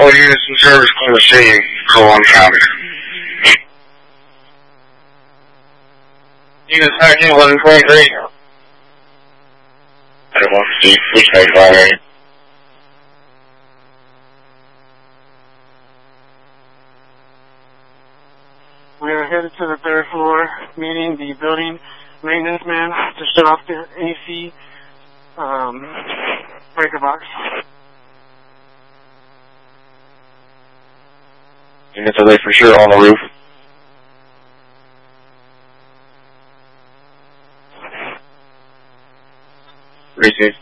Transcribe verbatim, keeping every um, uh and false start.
all units in service call the scene. Call on traffic. Units nineteen eleven twenty-three. I don't want to see which way fire. We are headed to the third floor, meeting the building maintenance man to shut off the A C um, breaker box. Units are they for sure on the roof? Receive.